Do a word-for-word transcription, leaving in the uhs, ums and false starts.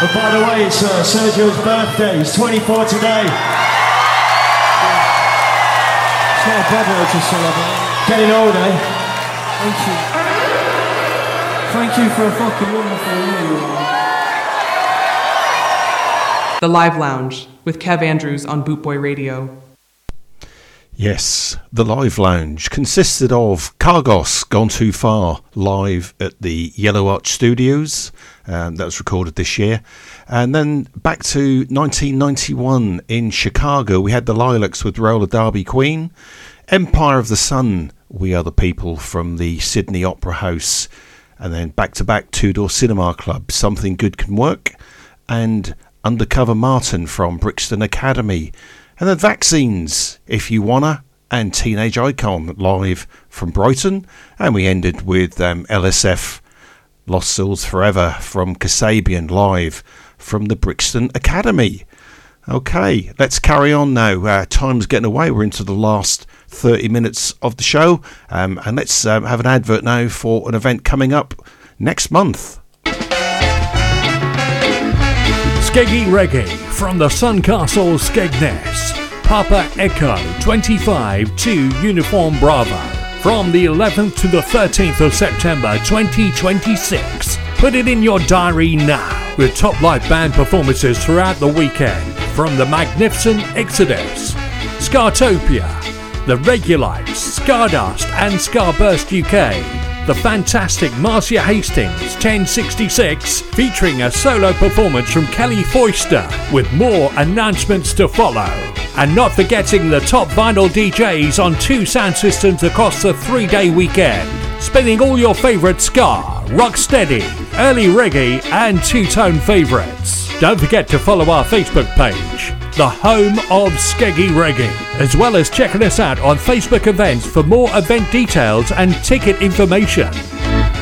And by the way, it's uh, Sergio's birthday. He's twenty-four today. It's not a bad way to celebrate. Getting old, eh? Thank you. Thank you for a fucking wonderful year. The Live Lounge with Kev Andrews on Bootboy Radio. Yes, the Live Lounge consisted of Cargos Gone Too Far live at the Yellow Arch Studios. Um, that was recorded this year. And then back to nineteen ninety-one in Chicago, we had the Lilacs with Roller Derby Queen. Empire of the Sun, We Are the People from the Sydney Opera House. And then back to back Two Door Cinema Club, Something Good Can Work. And Undercover Martin from Brixton Academy. And then Vaccines, If You Wanna, and Teenage Icon live from Brighton. And we ended with um, L S F, Lost Souls Forever from Kasabian live from the Brixton Academy. Okay, let's carry on now. Uh, time's getting away. We're into the last thirty minutes of the show. Um, and let's um, have an advert now for an event coming up next month. Skeggy Reggae from the Suncastle Skegness. Papa Echo twenty-five to Uniform Bravo. From the eleventh to the thirteenth of September twenty twenty-six. Put it in your diary now, with top live band performances throughout the weekend from the magnificent Exodus, Scartopia, the Regulites, Stardust and Starburst U K. The fantastic Marcia Hastings ten sixty-six, featuring a solo performance from Kelly Foister, with more announcements to follow. And not forgetting the top vinyl D Js on two sound systems across the three-day weekend, spinning all your favourite ska, rocksteady, early reggae and two-tone favourites. Don't forget to follow our Facebook page, the home of Skeggy Reggae, as well as checking us out on Facebook events for more event details and ticket information.